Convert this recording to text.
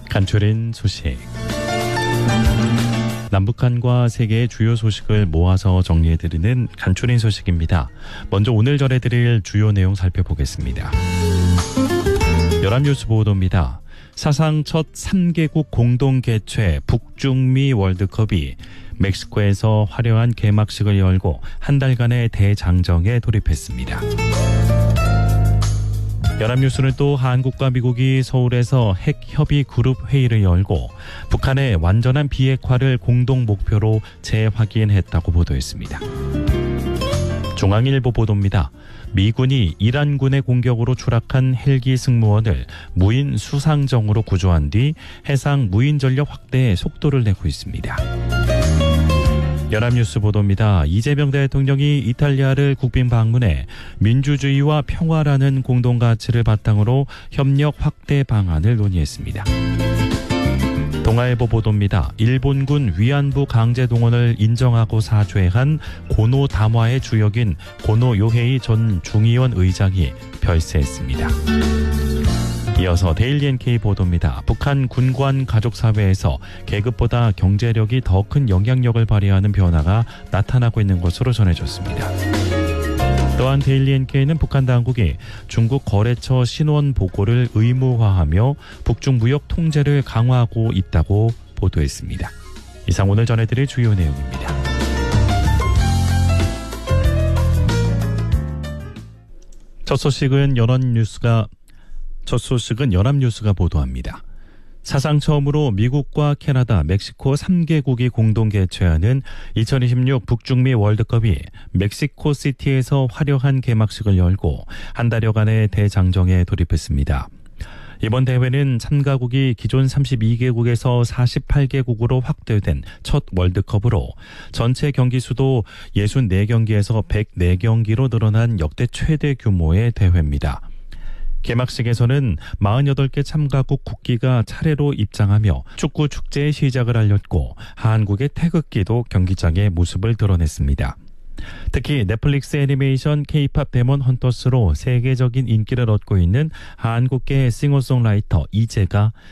간추린 소식. 남북한과 세계의 주요 소식을 모아서 정리해드리는 간추린 소식입니다. 먼저 오늘 전해드릴 주요 내용 살펴보겠습니다. 연합뉴스 보도입니다. 사상 첫 3개국 공동 개최 북중미 월드컵이 멕시코에서 화려한 개막식을 열고 한 달간의 대장정에 돌입했습니다. 연합뉴스는 또 한국과 미국이 서울에서 핵협의 그룹 회의를 열고 북한의 완전한 비핵화를 공동 목표로 재확인했다고 보도했습니다. 중앙일보 보도입니다. 미군이 이란군의 공격으로 추락한 헬기 승무원을 무인 수상정으로 구조한 뒤 해상 무인 전력 확대에 속도를 내고 있습니다. 연합뉴스 보도입니다. 이재명 대통령이 이탈리아를 국빈 방문해 민주주의와 평화라는 공동가치를 바탕으로 협력 확대 방안을 논의했습니다. 동아일보 보도입니다. 일본군 위안부 강제동원을 인정하고 사죄한 고노 담화의 주역인 고노 요헤이 전 중의원 의장이 별세했습니다. 이어서 데일리 NK 보도입니다. 북한 군관 가족사회에서 계급보다 경제력이 더 큰 영향력을 발휘하는 변화가 나타나고 있는 것으로 전해졌습니다. 또한 데일리 NK는 북한 당국이 중국 거래처 신원 보고를 의무화하며 북중 무역 통제를 강화하고 있다고 보도했습니다. 이상 오늘 전해드릴 주요 내용입니다. 첫 소식은 연합뉴스가 보도합니다. 사상 처음으로 미국과 캐나다, 멕시코 3개국이 공동 개최하는 2026 북중미 월드컵이 멕시코 시티에서 화려한 개막식을 열고 한 달여간의 대장정에 돌입했습니다. 이번 대회는 참가국이 기존 32개국에서 48개국으로 확대된 첫 월드컵으로 전체 경기 수도 64경기에서 104경기로 늘어난 역대 최대 규모의 대회입니다. 개막식에서는 48개 참가국 국기가 차례로 입장하며 축구 축제의 시작을 알렸고 한국의 태극기도 경기장의 모습을 드러냈습니다. 특히 넷플릭스 애니메이션 K-팝 데몬 헌터스로 세계적인 인기를 얻고 있는 한국계 싱어송라이터 이재가